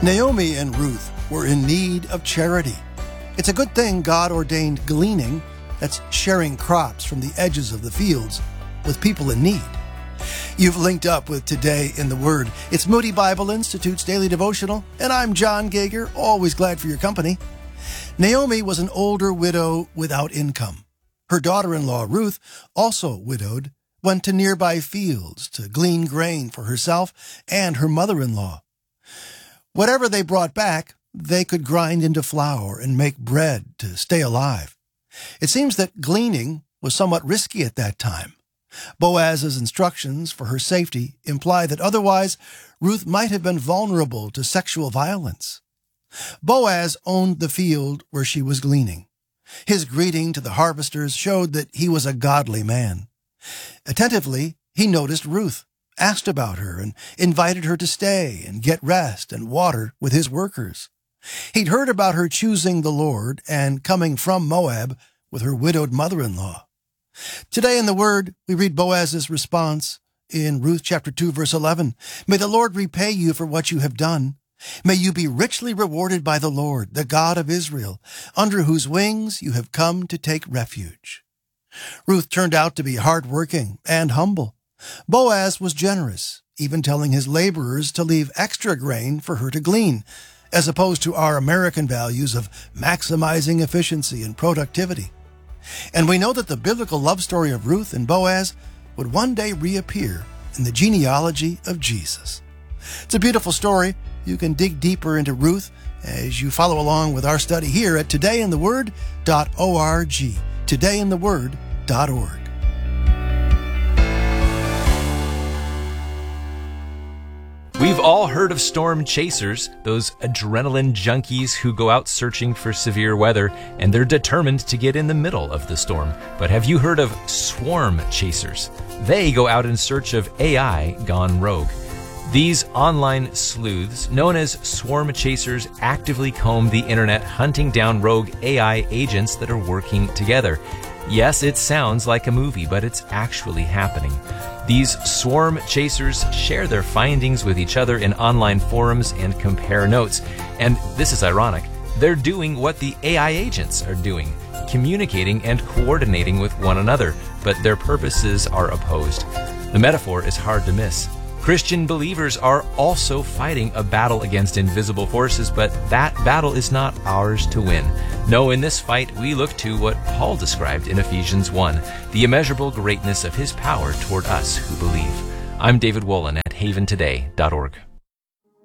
Naomi and Ruth were in need of charity. It's a good thing God ordained gleaning, that's sharing crops from the edges of the fields, with people in need. You've linked up with Today in the Word. It's Moody Bible Institute's daily devotional, and I'm John Gager, always glad for your company. Naomi was an older widow without income. Her daughter-in-law, Ruth, also widowed, went to nearby fields to glean grain for herself and her mother-in-law. Whatever they brought back, they could grind into flour and make bread to stay alive. It seems that gleaning was somewhat risky at that time. Boaz's instructions for her safety imply that otherwise Ruth might have been vulnerable to sexual violence. Boaz owned the field where she was gleaning. His greeting to the harvesters showed that he was a godly man. Attentively, he noticed Ruth, asked about her, and invited her to stay and get rest and water with his workers. He'd heard about her choosing the Lord and coming from Moab with her widowed mother-in-law. Today in the Word, we read Boaz's response in Ruth chapter 2, verse 11. May the Lord repay you for what you have done. May you be richly rewarded by the Lord, the God of Israel, under whose wings you have come to take refuge. Ruth turned out to be hardworking and humble. Boaz was generous, even telling his laborers to leave extra grain for her to glean, as opposed to our American values of maximizing efficiency and productivity. And we know that the biblical love story of Ruth and Boaz would one day reappear in the genealogy of Jesus. It's a beautiful story. You can dig deeper into Ruth as you follow along with our study here at todayintheword.org. todayintheword.org. We've all heard of storm chasers, those adrenaline junkies who go out searching for severe weather, and they're determined to get in the middle of the storm. But have you heard of swarm chasers? They go out in search of AI gone rogue. These online sleuths, known as swarm chasers, actively comb the internet hunting down rogue AI agents that are working together. Yes, it sounds like a movie, but it's actually happening. These swarm chasers share their findings with each other in online forums and compare notes. And this is ironic. They're doing what the AI agents are doing, communicating and coordinating with one another, but their purposes are opposed. The metaphor is hard to miss. Christian believers are also fighting a battle against invisible forces, but that battle is not ours to win. No, in this fight, we look to what Paul described in Ephesians 1, the immeasurable greatness of his power toward us who believe. I'm David Wolin at haventoday.org.